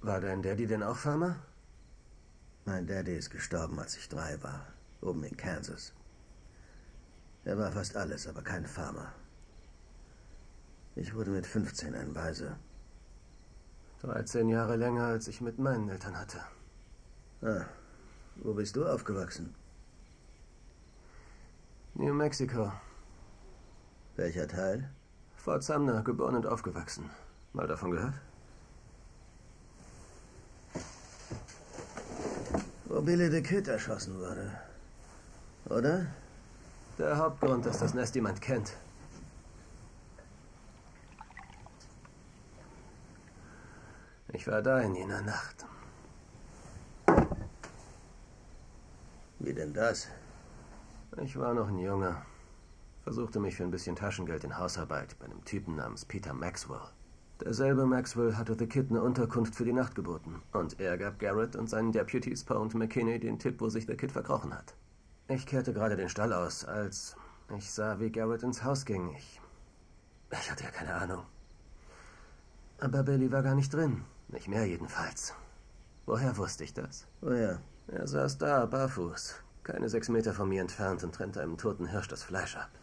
War dein Daddy denn auch Farmer? Mein Daddy ist gestorben, als ich 3 war, oben in Kansas. Er war fast alles, aber kein Farmer. Ich wurde mit 15 ein Waise. 13 Jahre länger, als ich mit meinen Eltern hatte. Ah, wo bist du aufgewachsen? New Mexico. Welcher Teil? Fort Sumner, geboren und aufgewachsen. Mal davon gehört? Wo Billy the Kid erschossen wurde. Oder? Der Hauptgrund, dass das Nest jemand kennt. Ich war da in jener Nacht. Wie denn das? Ich war noch ein Junge. Versuchte mich für ein bisschen Taschengeld in Hausarbeit bei einem Typen namens Peter Maxwell. Derselbe Maxwell hatte The Kid eine Unterkunft für die Nacht geboten. Und er gab Garrett und seinen Deputies Poe und McKinney den Tipp, wo sich The Kid verkrochen hat. Ich kehrte gerade den Stall aus, als ich sah, wie Garrett ins Haus ging. Ich hatte ja keine Ahnung. Aber Billy war gar nicht drin. Nicht mehr jedenfalls. Woher wusste ich das? Woher? Er saß da, barfuß. Keine 6 Meter von mir entfernt und trennte einem toten Hirsch das Fleisch ab.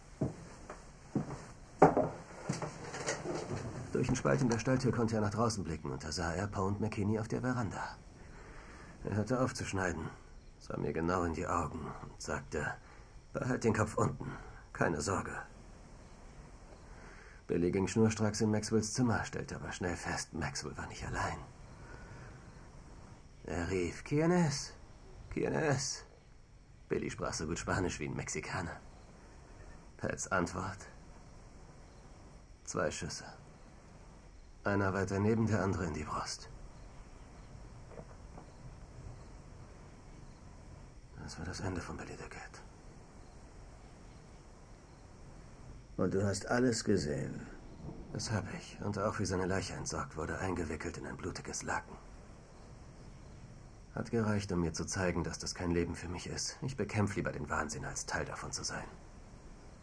Durch den Spalt in der Stalltür konnte er nach draußen blicken und da sah er Poe und McKinney auf der Veranda. Er hörte auf zu schneiden, sah mir genau in die Augen und sagte, behalt den Kopf unten, keine Sorge. Billy ging schnurstracks in Maxwells Zimmer, stellte aber schnell fest, Maxwell war nicht allein. Er rief, "Quién es?" Billy sprach so gut Spanisch wie ein Mexikaner. Pats Antwort: 2 Schüsse. Einer weiter neben, der andere in die Brust. Das war das Ende von Billy the Kid. Und du hast alles gesehen? Das habe ich. Und auch wie seine Leiche entsorgt wurde, eingewickelt in ein blutiges Laken. Hat gereicht, um mir zu zeigen, dass das kein Leben für mich ist. Ich bekämpfe lieber den Wahnsinn, als Teil davon zu sein.